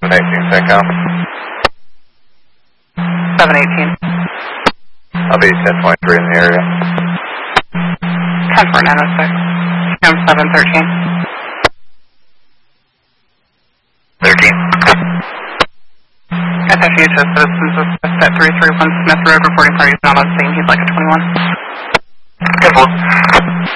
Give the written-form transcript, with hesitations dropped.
718, CENTCOM. 718. I'll be 1023 in the area. 10906. I'm 713. 13. SFU to citizens of at 331 Smith Road reporting parties not on scene. He'd like a 21. 10-4.